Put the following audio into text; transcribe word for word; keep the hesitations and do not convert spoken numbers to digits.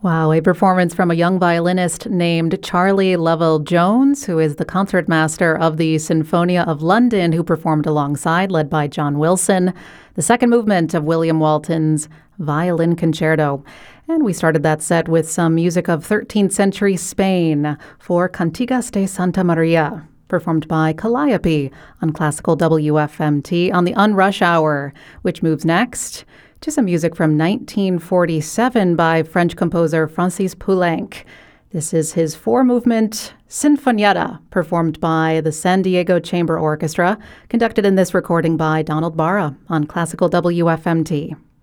Wow, a performance from a young violinist named Charlie Lovell Jones, who is the concertmaster of the Sinfonia of London, who performed alongside, led by John Wilson, the second movement of William Walton's Violin Concerto. And we started that set with some music of thirteenth century Spain for Cantigas de Santa Maria, performed by Calliope on Classical W F M T on the Unrush Hour, which moves next to some music from nineteen forty-seven by French composer Francis Poulenc. This is his four-movement Sinfonietta, performed by the San Diego Chamber Orchestra, conducted in this recording by Donald Barra on Classical W F M T.